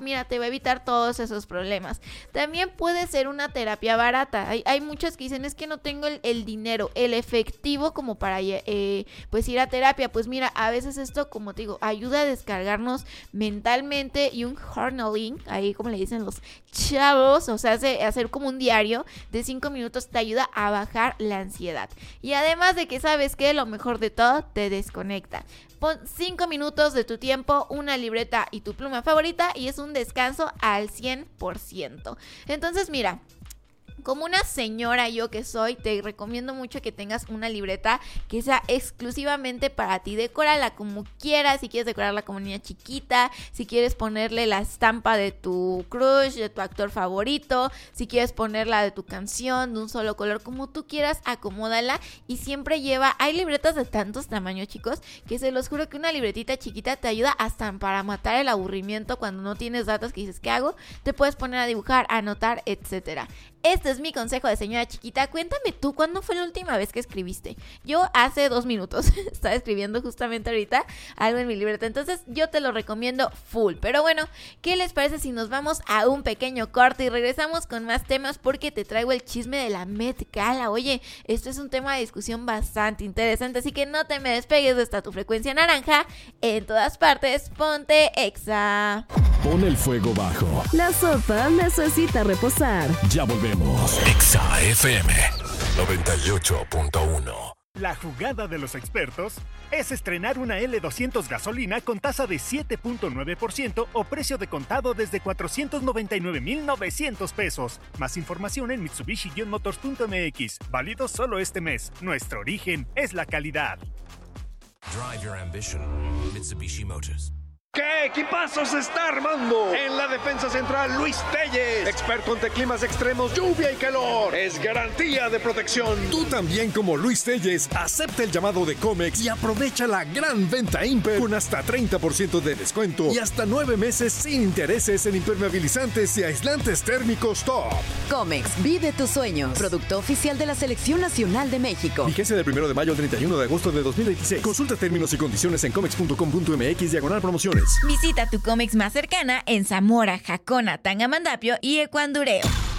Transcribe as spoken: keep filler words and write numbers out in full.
mira, te va a evitar todos esos problemas. También puede ser una terapia barata. Hay, hay muchos que dicen, es que no tengo el, el dinero, el efectivo como para eh, pues ir a terapia. Pues mira, a veces esto, como te digo, ayuda a descargarnos mentalmente, y un journaling, ahí como le dicen los chavos, o sea, hace, hacer como un diario de cinco minutos te ayuda a bajar la ansiedad. Y además de que sabes que lo mejor de todo, te desconecta. Pon cinco minutos de tu tiempo, una libreta y tu pluma favorita, y es un descanso al cien por ciento. Entonces mira, como una señora yo que soy, te recomiendo mucho que tengas una libreta que sea exclusivamente para ti. Decórala como quieras, si quieres decorarla como niña chiquita, si quieres ponerle la estampa de tu crush, de tu actor favorito, si quieres ponerla de tu canción, de un solo color, como tú quieras, acomódala. Y siempre lleva, hay libretas de tantos tamaños, chicos, que se los juro que una libretita chiquita te ayuda hasta para matar el aburrimiento cuando no tienes datos que dices, ¿qué hago? Te puedes poner a dibujar, a anotar, etcétera. Este es mi consejo de señora chiquita. Cuéntame tú, ¿cuándo fue la última vez que escribiste? Yo hace dos minutos estaba escribiendo justamente ahorita algo en mi libreta, entonces yo te lo recomiendo full. Pero bueno, ¿qué les parece si nos vamos a un pequeño corte y regresamos con más temas? Porque te traigo el chisme de la Met Gala. Oye, esto es un tema de discusión bastante interesante, así que no te me despegues de esta tu frecuencia naranja. En todas partes, ponte Exa. Pon el fuego bajo. La sopa necesita reposar. Ya volvemos. Exa F M noventa y ocho punto uno. La jugada de los expertos es estrenar una L doscientos gasolina con tasa de siete punto nueve por ciento o precio de contado desde cuatrocientos noventa y nueve mil novecientos pesos. Más información en Mitsubishi Motors punto M X. Válido solo este mes. Nuestro origen es la calidad. Drive your ambition. Mitsubishi Motors. ¿Qué equipazo se está armando? En la defensa central, Luis Telles, experto ante climas extremos, lluvia y calor. Es garantía de protección. Tú también, como Luis Telles, acepta el llamado de Comex y aprovecha la gran venta Imper con hasta treinta por ciento de descuento y hasta nueve meses sin intereses en impermeabilizantes y aislantes térmicos top. Comex, vive tus sueños. Producto oficial de la Selección Nacional de México. Vigencia del primero de mayo al treinta y uno de agosto de dos mil veintiséis. Consulta términos y condiciones en comex punto com punto m x diagonal promociones. Visita tu Comex más cercana en Zamora, Jacona, Tangamandapio y Ecuandureo.